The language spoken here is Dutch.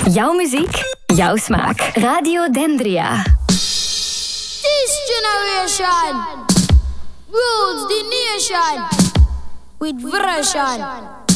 Jouw muziek, jouw smaak. Radio Dendria. This generation rules the nation with version.